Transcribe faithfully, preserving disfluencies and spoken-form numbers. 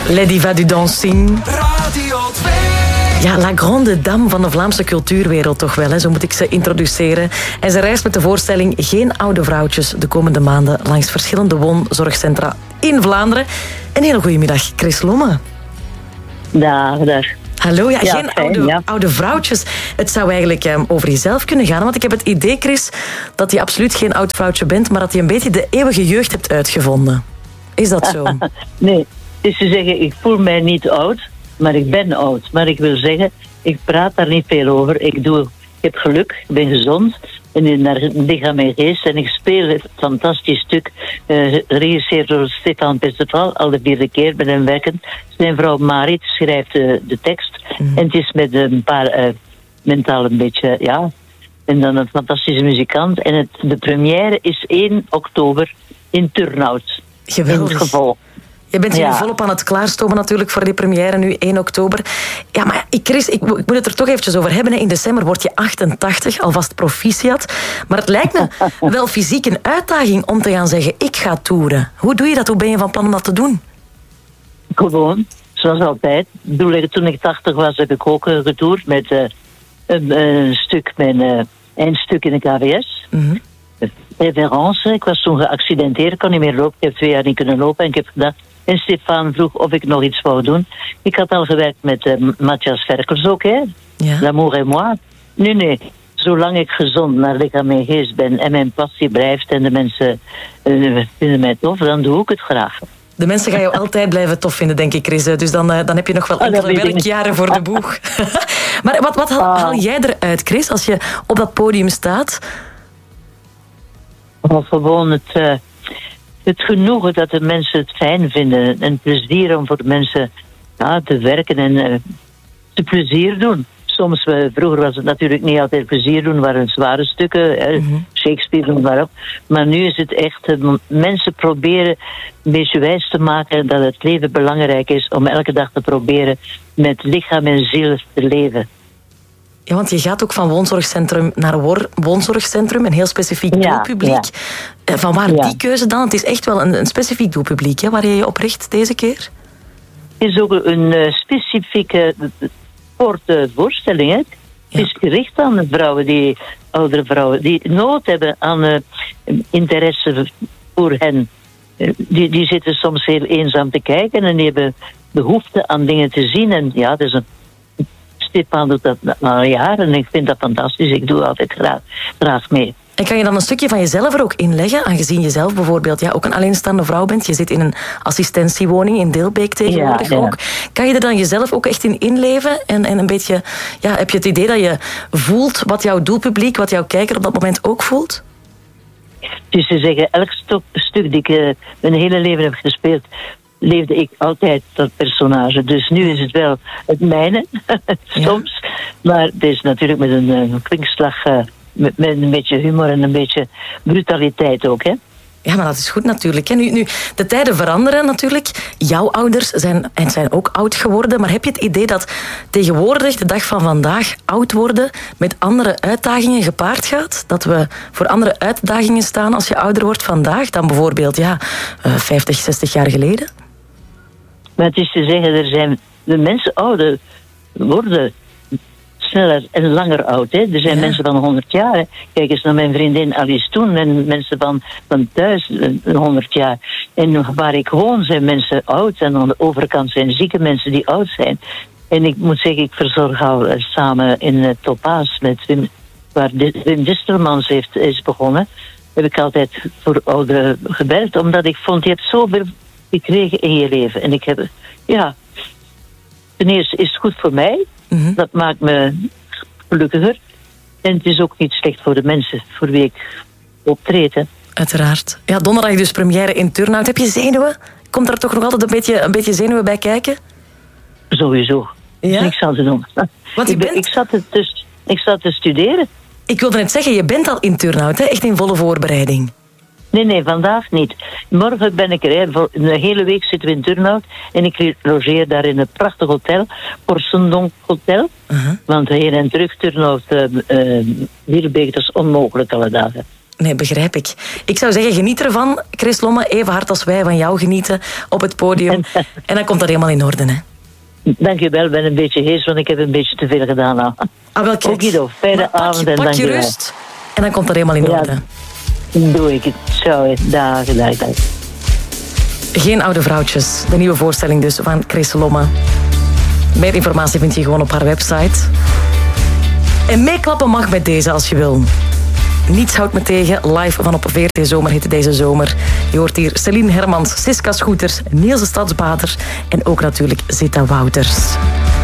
Les Divas du Dancing. Radio twee. Ja, La Grande Dame van de Vlaamse cultuurwereld toch wel, hè? Zo moet ik ze introduceren. En ze reist met de voorstelling Geen Oude Vrouwtjes de komende maanden langs verschillende woonzorgcentra in Vlaanderen. Een hele goede middag, Chris Lomme. Dag, dag. Hallo, ja, Ja, geen fijn, oude, ja. oude vrouwtjes. Het zou eigenlijk um, over jezelf kunnen gaan. Want ik heb het idee, Chris, dat je absoluut geen oud vrouwtje bent, maar dat je een beetje de eeuwige jeugd hebt uitgevonden. Is dat zo? Nee, het is te zeggen, ik voel mij niet oud, maar ik ben oud. Maar ik wil zeggen, ik praat daar niet veel over. Ik, doe, ik heb geluk, ik ben gezond en in naar lichaam en geest. En ik speel een fantastisch stuk, uh, geregisseerd door Stefan Perceval, al de vierde keer met hem werken. Zijn vrouw Marit schrijft uh, de tekst. Mm. En het is met een paar uh, mentaal een beetje, ja. En dan een fantastische muzikant. En het, de première is één oktober in Turnhout. Geweldig. In het gevolg. Je bent hier Ja. volop aan het klaarstomen natuurlijk voor die première nu één oktober. Ja, maar ik, Chris, ik, ik moet het er toch eventjes over hebben. hè. In december word je achtentachtig, alvast proficiat. Maar het lijkt me wel fysiek een uitdaging om te gaan zeggen, ik ga toeren. Hoe doe je dat? Hoe ben je van plan om dat te doen? Gewoon, zoals altijd. Ik bedoel, toen ik tachtig was, heb ik ook uh, getoerd met uh, een, een stuk, mijn uh, eindstuk in de K V S. Mm-hmm. Reverence. Ik was toen geaccidenteerd, ik kon niet meer lopen. Ik heb twee jaar niet kunnen lopen en ik heb gedacht. En Stefan vroeg of ik nog iets wou doen. Ik had al gewerkt met uh, Matthias Verkels ook, hè. Ja. L'amour et moi. Nu, nee. Zolang ik gezond naar lichaam en geest ben en mijn passie blijft en de mensen uh, vinden mij tof, dan doe ik het graag. De mensen gaan jou altijd blijven tof vinden, denk ik, Chris. Dus dan, uh, dan heb je nog wel Oh, dat enkele weet ik niet. werkjaren voor de boeg. Maar wat, wat haal, haal jij eruit, Chris, als je op dat podium staat? Of gewoon het, uh, het genoegen dat de mensen het fijn vinden. En plezier om voor de mensen ja, te werken en uh, te plezier doen. Soms, uh, vroeger was het natuurlijk niet altijd plezier doen, waren zware stukken, uh, mm-hmm. Shakespeare en waarop. Maar nu is het echt, uh, mensen proberen een beetje wijs te maken dat het leven belangrijk is om elke dag te proberen met lichaam en ziel te leven. Ja, want je gaat ook van woonzorgcentrum naar wor- woonzorgcentrum, een heel specifiek Ja, doelpubliek. ja. Van waar Ja. die keuze dan? Het is echt wel een, een specifiek doelpubliek, hè, waar je je op richt deze keer? Het is ook een uh, specifieke korte voorstelling. Hè? Ja. Het is gericht aan de vrouwen, die oudere vrouwen, die nood hebben aan uh, interesse voor hen. Uh, die, die zitten soms heel eenzaam te kijken en die hebben behoefte aan dingen te zien. En ja, dus een Stefan doet dat al jaren en ik vind dat fantastisch. Ik doe altijd graag, graag mee. En kan je dan een stukje van jezelf er ook in leggen, aangezien je zelf bijvoorbeeld ja, ook een alleenstaande vrouw bent? Je zit in een assistentiewoning in Deelbeek tegenwoordig ja, ja. ook. Kan je er dan jezelf ook echt in inleven? En, en een beetje, ja, heb je het idee dat je voelt wat jouw doelpubliek, wat jouw kijker op dat moment ook voelt? Dus te zeggen, elk stuk, stuk die ik uh, mijn hele leven heb gespeeld, leefde ik altijd dat personage. Dus nu is het wel het mijne, soms. Ja. Maar het is natuurlijk met een, een kwinkslag, uh, met, met een beetje humor en een beetje brutaliteit ook, hè. Ja, maar dat is goed natuurlijk. Nu, nu, de tijden veranderen natuurlijk. Jouw ouders zijn, en zijn ook oud geworden. Maar heb je het idee dat tegenwoordig, de dag van vandaag, oud worden met andere uitdagingen gepaard gaat? Dat we voor andere uitdagingen staan als je ouder wordt vandaag dan bijvoorbeeld ja, vijftig, zestig jaar geleden? Maar het is te zeggen, er zijn de mensen ouder worden sneller en langer oud. Hè. Er zijn ja. mensen van honderd jaar. Hè. Kijk eens naar mijn vriendin Alice Toen en mensen van, van thuis honderd jaar. En waar ik woon zijn mensen oud en aan de overkant zijn zieke mensen die oud zijn. En ik moet zeggen, ik verzorg al samen in uh, Topaas met Wim, waar Wim Distelmans heeft, is begonnen. Heb ik altijd voor ouderen gebeld, omdat ik vond, je hebt zoveel gekregen in je leven. En ik heb, ja, ten eerste is het goed voor mij. Mm-hmm. Dat maakt me gelukkiger. En het is ook niet slecht voor de mensen voor wie ik optreed. Hè. Uiteraard. Ja, donderdag dus première in Turnhout. Heb je zenuwen? Komt daar toch nog altijd een beetje, een beetje zenuwen bij kijken? Sowieso. Ja? Niks aan te doen. Want je ik, ben, bent... ik, zat te, ik zat te studeren. Ik wilde net zeggen, je bent al in Turnhout, hè? Echt in volle voorbereiding. Nee, nee, vandaag niet. Morgen ben ik er. Hè. Een hele week zitten we in Turnhout. En ik logeer daar in een prachtig hotel. Porsendonk Hotel. Uh-huh. Want heen en terug Turnhout, uh, uh, Wierbeek, dat is onmogelijk alle dagen. Nee, begrijp ik. Ik zou zeggen, geniet ervan, Chris Lomme, even hard als wij van jou genieten op het podium. En dan komt dat helemaal in orde, hè. Dank je wel, ik ben een beetje hees, want ik heb een beetje te veel gedaan. Nou. Ah, wel, kijk. Okido, fijne pak, avond en pak dank je je wel. rust en dan komt dat helemaal in Ja, orde. doe ik het. Ciao, dag, dag, dag. Geen oude vrouwtjes. De nieuwe voorstelling dus van Chris Lomme. Meer informatie vind je gewoon op haar website. En meeklappen mag met deze als je wil. Niets houdt me tegen. Live van op V R T Zomerhit deze zomer. Je hoort hier Celine Hermans, Siska Schoeters, Niels de Stadsbader en ook natuurlijk Zita Wouters.